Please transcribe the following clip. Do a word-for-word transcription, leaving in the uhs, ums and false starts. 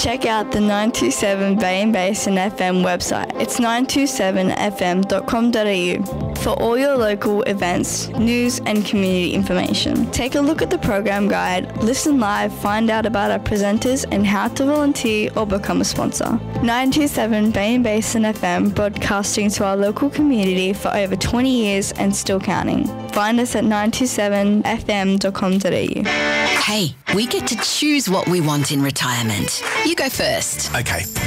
Check out the nine two seven Bay and Basin F M website. It's nine two seven f m dot com dot a u for all your local events, news and community information. Take a look at the program guide, listen live, find out about our presenters and how to volunteer or become a sponsor. nine two seven Bay and Basin F M, broadcasting to our local community for over twenty years and still counting. Find us at nine two seven f m dot com dot a u. Hey, we get to choose what we want in retirement. You go first. Okay.